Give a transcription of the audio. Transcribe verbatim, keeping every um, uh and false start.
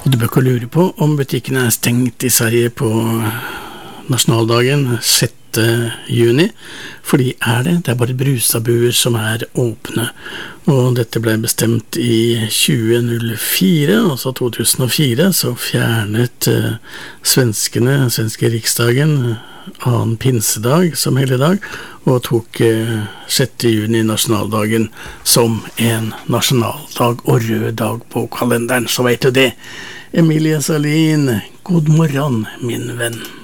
Og du bør ikke lure på om butikkene er stengt i Sverige på nasjonaldagen sjette juni, fordi er det, det er bare Brustabuer som er åpne, og dette ble bestemt i tjue null fire, altså to tusen og fire, så fjernet eh, svenskene, svenske riksdagen, annen pinsedag som helligdag, og tok eh, sjette juni nasjonaldagen som en nasjonaldag og rød dag på kalenderen, så vet du det. Emilie Salin, god morgen, min venn.